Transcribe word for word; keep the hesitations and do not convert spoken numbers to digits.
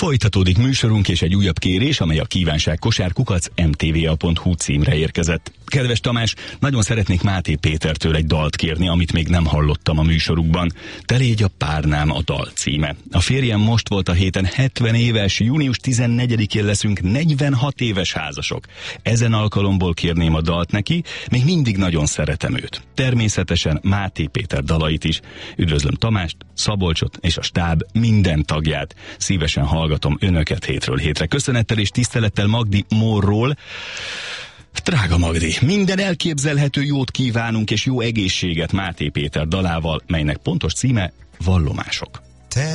Folytatódik műsorunk, és egy újabb kérés, amely a kívánság kosárkukac em té vé á pont hú címre érkezett. Kedves Tamás, nagyon szeretnék Máté Pétertől egy dalt kérni, amit még nem hallottam a műsorukban. Te légy a párnám a dal címe. A férjem most volt a héten hetven éves, június tizennegyedikén leszünk negyvenhat éves házasok. Ezen alkalomból kérném a dalt neki, még mindig nagyon szeretem őt. Természetesen Máté Péter dalait is. Üdvözlöm Tamást, Szabolcsot és a stáb minden tagját. Szívesen hallgatom önöket hétről hétre. Köszönettel és tisztelettel Magdi Mórról. Drága Magdi, minden elképzelhető jót kívánunk és jó egészséget Máté Péter dalával, melynek pontos címe Vallomások.